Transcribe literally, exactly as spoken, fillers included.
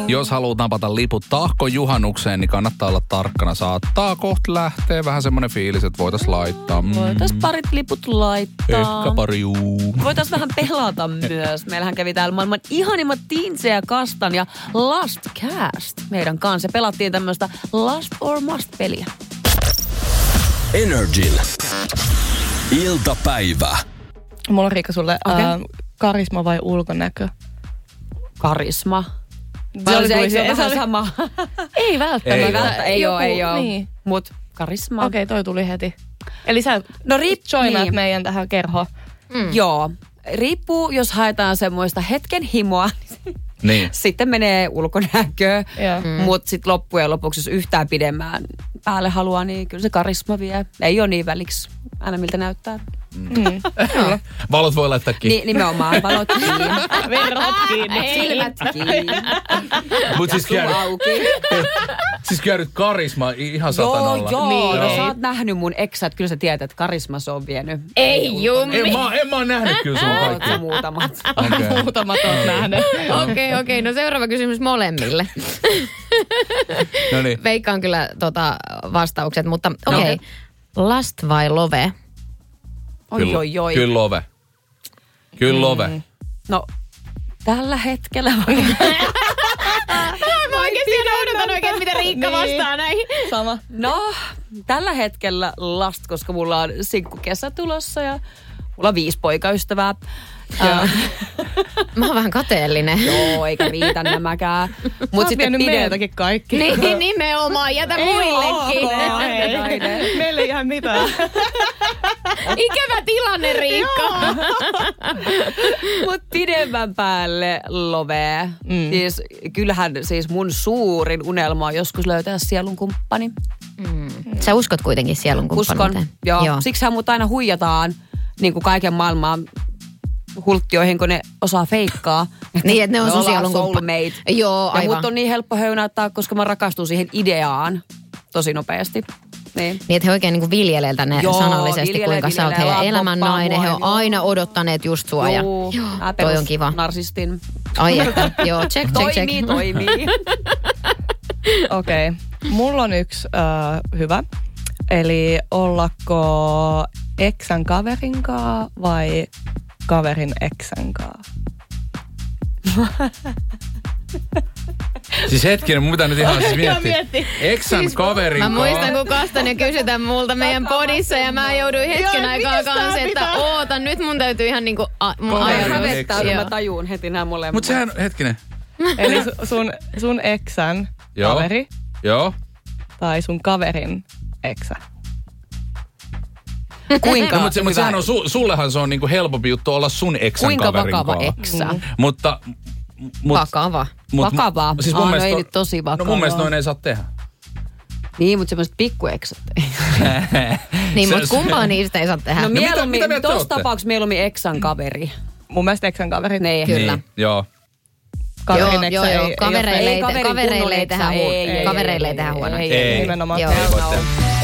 Jos haluat napata liput tahko juhannukseen, niin kannattaa olla tarkkana. Saattaa kohta lähteä vähän semmoinen fiilis, että voitais laittaa. Mm. Voitais parit liput laittaa. Ehkä pari juu. Voitais vähän pelata myös. Meillähän kävi täällä maailman ihanimmat Tinse ja Kastan ja Last Cast meidän kanssa. Pelattiin tämmöistä Last or Must-peliä. Energin iltapäivä. Mulla on Riikka sulle Okay. äh, karisma vai ulkonäkö? Karisma. Se oli Se, kuin se, se- se vähän se- sama. Ei välttämättä. Ei Ei, välttä, ei oo, ei oo. Niin. Mut karisma. Okei, okay, toi tuli heti. Eli sä No riippuu. joinaat Niin. meidän tähän kerhoon. Mm. Joo. Riippuu, jos haetaan semmoista hetken himoa, Niin. sitten menee ulkonäköä. Joo. Mm. Mutta sitten loppujen lopuksi, jos yhtään pidemmään päälle haluaa, niin kyllä se karisma vie. Ei ole niin väliksi aina miltä näyttää. Mm. Valot voi laittaa kiinni. Ni, nimenomaan valot kiinni. Verrat kiinni. Silmät kiinni. Mut siis Suu käynyt, auki. siis käynyt karisma ihan Joo, satanolla. joo. Niin. No sä oot nähnyt mun eksät. Kyllä sä tiedät, että karisma se on vienyt. Ei jummi. En mä, en mä oon nähnyt kyllä sun Oot kaikki. sä muutamat. Okay. Muutamat oot nähnyt. Okei, okay, okei. Okay. No seuraava kysymys molemmille. No niin. Veikkaan kyllä tota, vastaukset, mutta okei. Okay. Last vai love? Oi, oi, oi. Kyllä love. Kyllä love. Mm. No, tällä hetkellä... Mä oikeesti en odotan oikein, mitä Riikka Niin. vastaa näihin. Sama. No, tällä hetkellä last, koska mulla on sinkkukesä tulossa ja mulla on viisi poikaystävää. Ja, Mä oon vähän kateellinen. joo, eikä riitä nämäkään. Mut Mut sitten sitten vienyt pidem... meiltäkin kaikki. Niin, nimenomaan. Jätä muillekin. Hei. Meille ei ihan mitään. Ikävä tilanne, Riikka. Mut pidemmän päälle lovee. Mm. Siis kyllähän siis mun suurin unelma on joskus löytää sielun kumppani. Mm. Sä uskot kuitenkin sielun Uskon, kumppanuuteen. joo. joo. Siksihän mut aina huijataan niin kuin kaiken maailman hulttioihin, kun ne osaa feikkaa. Niin, että ne on me sun ollaan sielun kumppani. soulmate. Joo, Ja aivan. mut on niin helppo höynäyttää, koska mä rakastun siihen ideaan tosi nopeasti. Niin. Niin, että he oikein niin viljelee tänne Joo, sanallisesti, viljelee, kuinka sä oot viljelee, heidän elämän poppaa nainen. He on mua, aina joo. odottaneet just sua. Ja, Joo, joo, toi toi on kiva. Narsistin. Ai että, joo, check, check, check. Toimii, toimii. Okei. Okay. Mulla on yksi uh, hyvä. Eli ollako eksän kaverin kaa vai kaverin eksän kaa? Siis hetkinen, mun pitää nyt ihan siis miettiä. mietti. Eksän siis kaverin Mä muistan, kaa. kun Kastanja kysytään multa meidän podissa ja mä jouduin hetken Joo, aikaa mitäs tää kanssa, että pitää? oota, nyt mun täytyy ihan niinku a, mun Kova ajatus. hyvä. Hävettää, kun Joo. mä tajuun heti nämä molemmat. Mut sehän, hetkinen. Eli su- sun, sun eksän Joo. kaveri Joo. tai sun kaverin eksä? Kuinka No, mutta se, mut hyvä, sehän on, su, sullehan se on niinku helpompi juttu olla sun eksän kuinka kaverin vakava kaa. eksä? Mm. Mutta... Mut, Vakava. mut, Vakavaa? Siis mun Aa, no mielestä ei on- nyt tosi No vakavaa. mun mielestä noin ei saa tehdä. Niin, mutta semmoiset pikkueksät. Niin, Se- mutta se- kumpaa niistä ei saa tehdä. No mitä- mieluummin, mitä mieltä te tuossa ootte? tapauksessa mieluummin eksän kaveri. Mun mielestä eksän kaverit. Niin. Kyllä. Niin, joo. Kaverin Joo, eksä joo, joo. ei, Kavereille ei, ei, kaverin kavereille ei kunnon tehdä eksä, huono. ei, ei, Kavereille ei ei, tehdä ei, huono. ei, ei, Ei. nimenomaan. Joo. Ei voi tehdä.